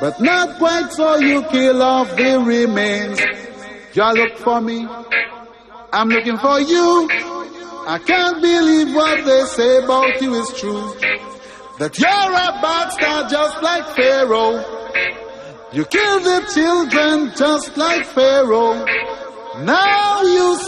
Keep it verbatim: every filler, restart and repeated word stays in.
but not quite so you kill off the remains. You look for me, I'm looking for you. I can't believe what they say about you is true. That you're a bastard just like Pharaoh. You kill the children just like Pharaoh. Now you